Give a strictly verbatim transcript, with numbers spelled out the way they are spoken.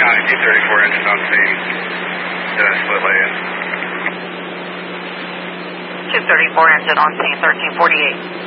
two thirty-four engine on scene. Did I split lay-in? two thirty-four engine on scene, thirteen forty-eight.